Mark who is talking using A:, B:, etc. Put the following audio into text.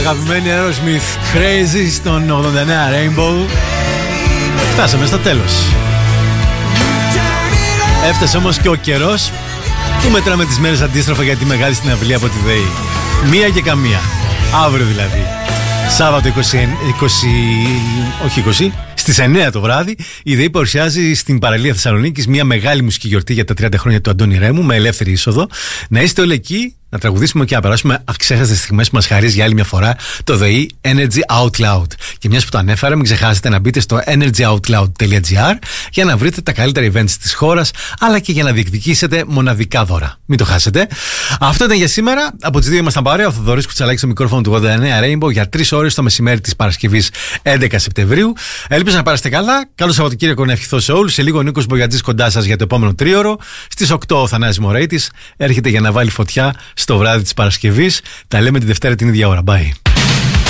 A: αγαπημένη Aerosmith, Crazy στον 89 Rainbow. Φτάσαμε στο τέλος. Έφτασε όμως και ο καιρός που μετράμε τις μέρες αντίστροφα για τη μεγάλη συναυλία από τη ΔΕΗ. Μία και καμία. Αύριο δηλαδή. Σάββατο 20, στις 9 το βράδυ, η ΔΕΗ παρουσιάζει στην παραλία Θεσσαλονίκης μια μεγάλη μουσική γιορτή για τα 30 χρόνια του Αντώνη Ρέμου με ελεύθερη είσοδο. Να είστε όλοι εκεί, να τραγουδήσουμε και να περάσουμε αξέχαστες στιγμές που μας χαρίζει για άλλη μια φορά το ΔΕΗ Energy Out Loud. Και μιας που το ανέφερα, μην ξεχάσετε να μπείτε στο energyoutloud.gr για να βρείτε τα καλύτερα events της χώρας, αλλά και για να διεκδικήσετε μοναδικά δώρα. Μην το χάσετε. Αυτό ήταν για σήμερα. Από τις 2 ήμασταν παρέα. Ο Θοδωρής Κουτσαλάκης στο μικρόφωνο του 89 Rainbow για 3 ώρες το μεσημέρι της Παρασκευής 11 Σεπτεμβρίου. Ελπίζω να πάρετε καλά. Καλό Σαββατοκύριακο να ευχηθώ σε όλους. Σε λίγο ο Νίκος Μπογιατζής κοντά σας για το επόμενο τρίωρο. Στις 8 ο Θανάσης Μωρέιτης έρχεται για να βάλει φωτιά στο βράδυ της Παρασκευής. Τα λέμε τη Δευτέρα την ίδια ώρα. Bye.